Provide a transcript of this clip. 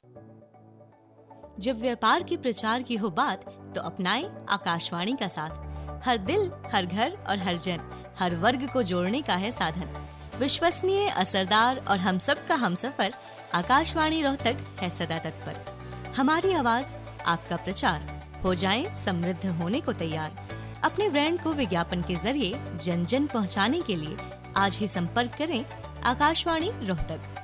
जब व्यापार के प्रचार की हो बात, तो अपनाएं आकाशवाणी का साथ। हर दिल, हर घर और हर जन, हर वर्ग को जोड़ने का है साधन। विश्वसनीय, असरदार और हम सब का हमसफर, आकाशवाणी रोहतक है सदा तत्पर। हमारी आवाज, आपका प्रचार, हो जाएं समृद्ध होने को तैयार। अपने ब्रांड को विज्ञापन के जरिए जन जन पहुंचाने के लिए आज ही संपर्क करें आकाशवाणी रोहतक।